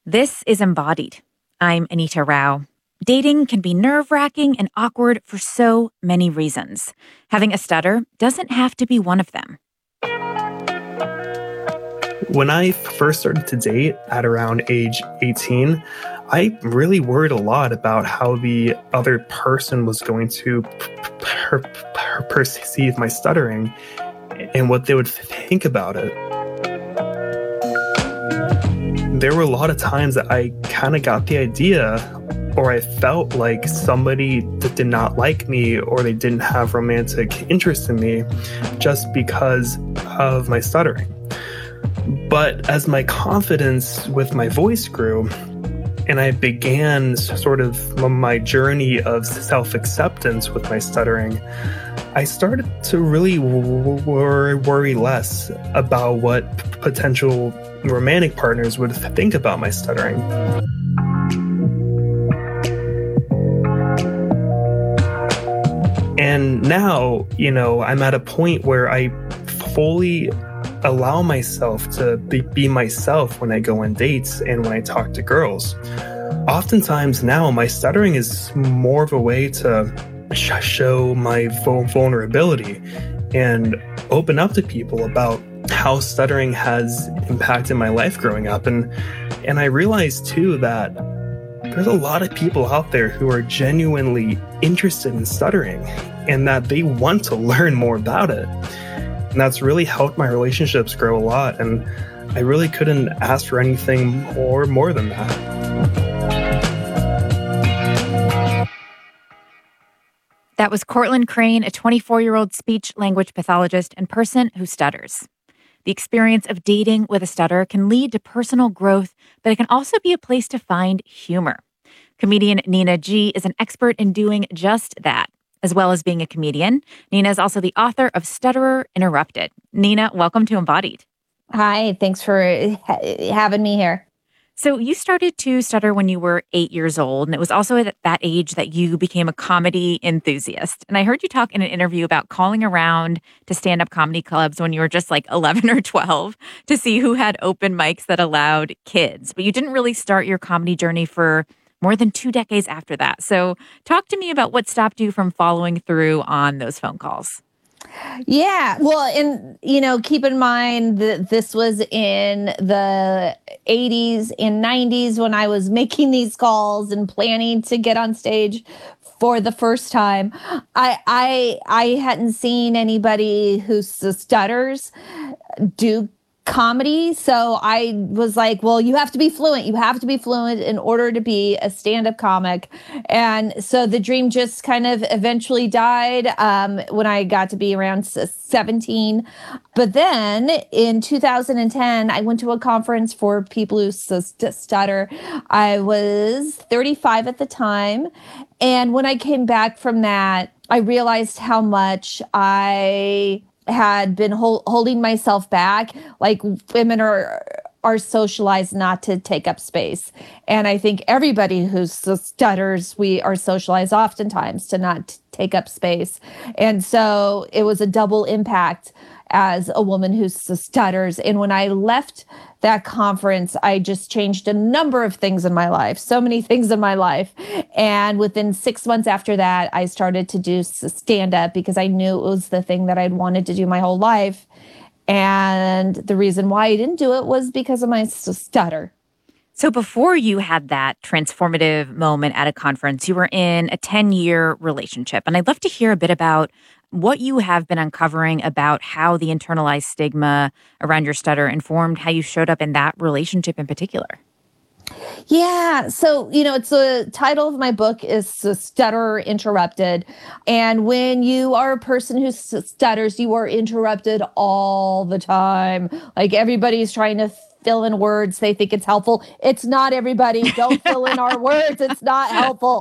This is Embodied. I'm Anita Rao. Dating can be nerve-wracking and awkward for so many reasons. Having a stutter doesn't have to be one of them. When I first started to date at around age 18, I really worried a lot about how the other person was going to perceive my stuttering and what they would think about it. There were a lot of times that I kind of got the idea, or I felt like somebody that did not like me or they didn't have romantic interest in me just because of my stuttering. But as my confidence with my voice grew, and I began sort of my journey of self-acceptance with my stuttering, I started to really worry less about what potential romantic partners would think about my stuttering. And now, I'm at a point where I fully allow myself to be myself when I go on dates and when I talk to girls. Oftentimes now, my stuttering is more of a way to show my vulnerability and open up to people about how stuttering has impacted my life growing up. And I realized too that there's a lot of people out there who are genuinely interested in stuttering and that they want to learn more about it. And that's really helped my relationships grow a lot. And I really couldn't ask for anything more than that. That was Cortland Crane, a 24-year-old speech-language pathologist and person who stutters. The experience of dating with a stutter can lead to personal growth, but it can also be a place to find humor. Comedian Nina G is an expert in doing just that. As well as being a comedian, Nina is also the author of Stutterer Interrupted. Nina, welcome to Embodied. Hi, thanks for having me here. So you started to stutter when you were 8 years old, and it was also at that age that you became a comedy enthusiast. And I heard you talk in an interview about calling around to stand-up comedy clubs when you were just like 11 or 12 to see who had open mics that allowed kids. But you didn't really start your comedy journey for more than 2 decades after that. So talk to me about what stopped you from following through on those phone calls. Yeah, well, and, keep in mind that this was in the 80s and 90s when I was making these calls and planning to get on stage for the first time. I hadn't seen anybody who stutters do comedy. So I was like, well, you have to be fluent. You have to be fluent in order to be a stand-up comic. And so the dream just kind of eventually died when I got to be around 17. But then in 2010, I went to a conference for people who stutter. I was 35 at the time. And when I came back from that, I realized how much I had been holding myself back. Like, women are socialized not to take up space. And I think everybody who stutters, we are socialized oftentimes to not take up space. And so it was a double impact as a woman who stutters. And when I left that conference, I just changed a number of things in my life, so many things in my life. And within 6 months after that, I started to do stand-up because I knew it was the thing that I'd wanted to do my whole life. And the reason why I didn't do it was because of my stutter. So before you had that transformative moment at a conference, you were in a 10-year relationship. And I'd love to hear a bit about what you have been uncovering about how the internalized stigma around your stutter informed how you showed up in that relationship in particular. Yeah. So, it's the title of my book is Stutterer Interrupted. And when you are a person who stutters, you are interrupted all the time. Like, everybody's trying to fill in words. They think it's helpful. It's not, everybody. Don't fill in our words. It's not helpful.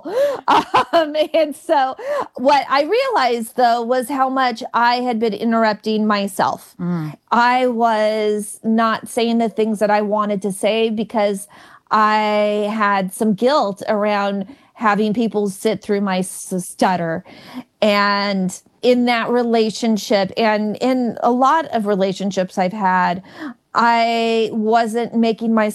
And so what I realized, though, was how much I had been interrupting myself. I was not saying the things that I wanted to say because I had some guilt around having people sit through my stutter. And in that relationship, and in a lot of relationships I've had, I wasn't making